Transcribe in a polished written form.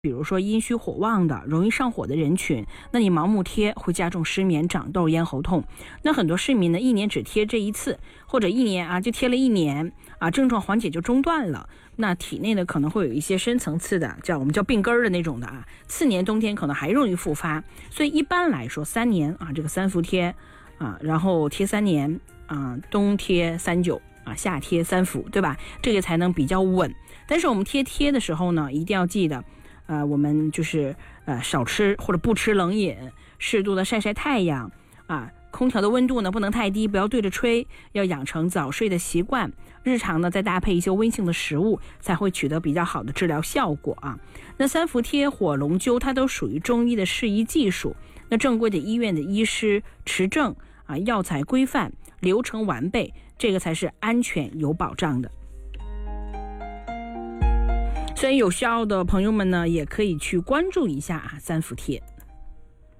比如说阴虚火旺的、容易上火的人群，那你盲目贴会加重失眠、长痘、咽喉痛。那很多市民呢，一年只贴这一次，或者一年就贴了一年症状缓解就中断了。那体内呢可能会有一些深层次的，我们叫病根的那种的次年冬天可能还容易复发。所以一般来说3年这个3伏贴然后贴3年冬贴3九夏贴3伏，对吧？这个才能比较稳。但是我们贴的时候呢，一定要记得我们就是少吃或者不吃冷饮，适度的晒晒太阳空调的温度呢不能太低，不要对着吹，要养成早睡的习惯。日常呢再搭配一些温性的食物，才会取得比较好的治疗效果那3伏贴、火龙灸它都属于中医的适宜技术。那正规的医院的医师持证药材规范，流程完备，这个才是安全有保障的。所以有需要的朋友们呢，也可以去关注一下3伏贴。